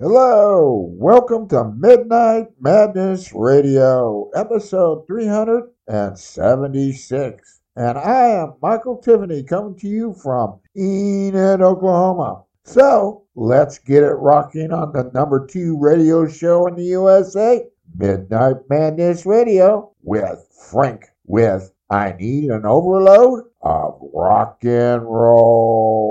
Hello, welcome to Midnight Madness Radio, episode 376. And I am Michael Tiffany coming to you from Enid, Oklahoma. So let's get it rocking on the number 2 radio show in the USA, Midnight Madness Radio, with Frank with I Need an Overload of Rock and Roll.